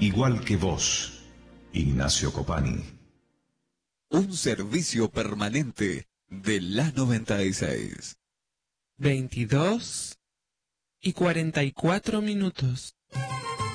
igual que vos, Ignacio Copani. Un servicio permanente de la 96. 22:44.